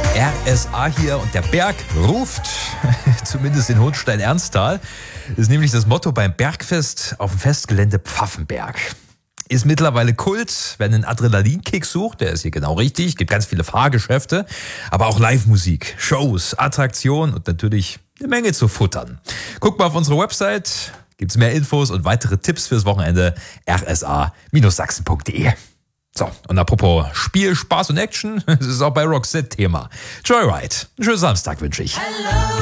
RSA hier und der Berg ruft, zumindest in Hohenstein-Ernsthal, ist nämlich das Motto beim Bergfest auf dem Festgelände Pfaffenberg. Ist mittlerweile Kult, wer einen Adrenalinkick sucht, der ist hier genau richtig, gibt ganz viele Fahrgeschäfte, aber auch Live-Musik, Shows, Attraktionen und natürlich eine Menge zu futtern. Guckt mal auf unsere Website, gibt's mehr Infos und weitere Tipps fürs Wochenende, rsa-sachsen.de. So, und apropos Spiel, Spaß und Action, das ist auch bei Roxette Thema. Joyride, einen schönen Samstag wünsche ich.